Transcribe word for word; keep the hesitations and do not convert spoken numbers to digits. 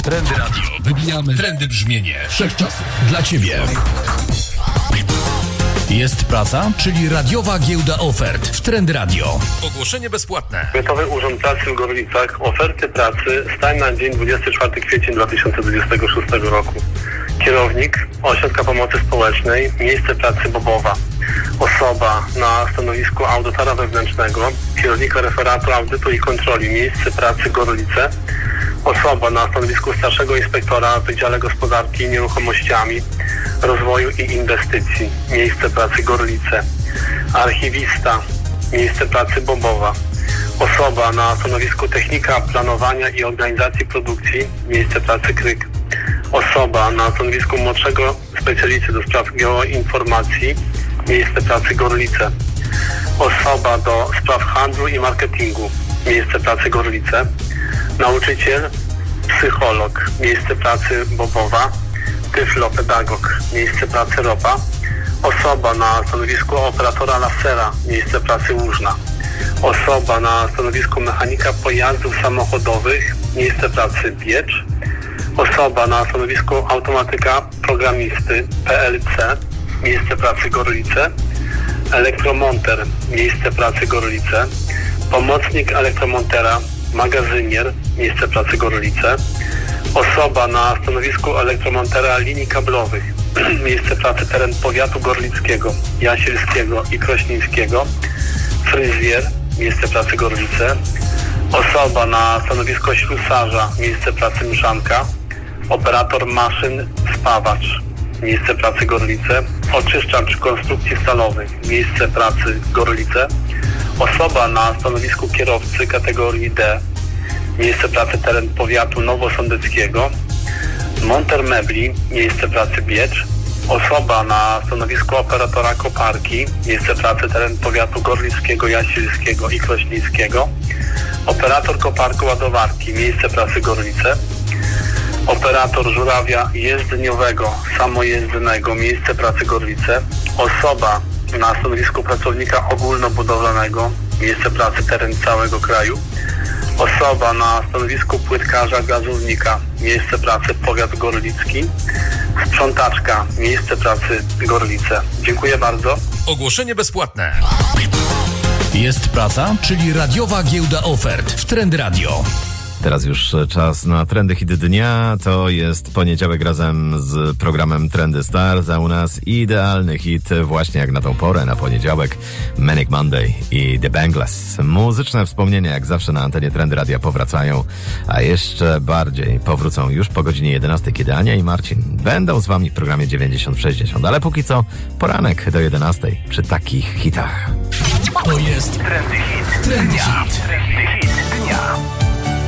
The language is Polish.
Trendy Radio. Wybijamy trendy brzmienie wszechczasów dla Ciebie. Jest praca, czyli radiowa giełda ofert w Trendy Radio. Ogłoszenie bezpłatne. Powiatowy Urząd Pracy w Gorlicach. Oferty pracy stań na dzień dwudziestego czwartego kwietnia dwa tysiące dwudziestego szóstego roku. Kierownik Ośrodka Pomocy Społecznej, miejsce pracy Bobowa. Osoba na stanowisku audytora wewnętrznego, kierownika referatu audytu i kontroli, miejsce pracy Gorlice. Osoba na stanowisku starszego inspektora w Wydziale Gospodarki Nieruchomościami, Rozwoju i Inwestycji, miejsce pracy Gorlice. Archiwista, miejsce pracy Bobowa. Osoba na stanowisku technika planowania i organizacji produkcji, miejsce pracy Kryk. Osoba na stanowisku młodszego specjalisty do spraw geoinformacji, miejsce pracy Gorlice. Osoba do spraw handlu i marketingu, miejsce pracy Gorlice. Nauczyciel, psycholog, miejsce pracy Bobowa. Tyflopedagog, miejsce pracy Ropa. Osoba na stanowisku operatora lasera, miejsce pracy Łużna. Osoba na stanowisku mechanika pojazdów samochodowych, miejsce pracy Biecz. Osoba na stanowisku automatyka programisty P L C, miejsce pracy Gorlice. Elektromonter, miejsce pracy Gorlice. Pomocnik elektromontera, magazynier, miejsce pracy Gorlice. Osoba na stanowisku elektromontera linii kablowych, miejsce pracy teren powiatu gorlickiego, jasielskiego i krośnieńskiego. Fryzjer, miejsce pracy Gorlice. Osoba na stanowisko ślusarza, miejsce pracy Mszanka. Operator maszyn, spawacz, miejsce pracy Gorlice. Oczyszczacz konstrukcji stalowych, miejsce pracy Gorlice. Osoba na stanowisku kierowcy kategorii D, miejsce pracy teren powiatu nowosądeckiego. Monter mebli, miejsce pracy Biecz. Osoba na stanowisku operatora koparki, miejsce pracy teren powiatu gorlickiego, jasielskiego i krośnieńskiego. Operator koparku ładowarki, miejsce pracy Gorlice. Operator żurawia jezdniowego, samojezdnego, miejsce pracy Gorlice. Osoba na stanowisku pracownika ogólnobudowlanego, miejsce pracy teren całego kraju. Osoba na stanowisku płytkarza gazownika, miejsce pracy powiat gorlicki. Sprzątaczka, miejsce pracy Gorlice. Dziękuję bardzo. Ogłoszenie bezpłatne. Jest praca, czyli radiowa giełda ofert w Trendy Radio. Teraz już czas na trendy hit dnia. To jest poniedziałek razem z programem Trendy Start, a u nas idealny hit właśnie jak na tą porę, na poniedziałek. Manic Monday i The Bangles. Muzyczne wspomnienia jak zawsze na antenie Trendy Radia powracają, a jeszcze bardziej powrócą już po godzinie jedenastej, kiedy Ania i Marcin będą z wami w programie dziewięćdziesiąt sześćdziesiąt. Ale póki co poranek do jedenastej przy takich hitach. To jest Trendy Hit. Trendy Hit. Trendy Hit dnia.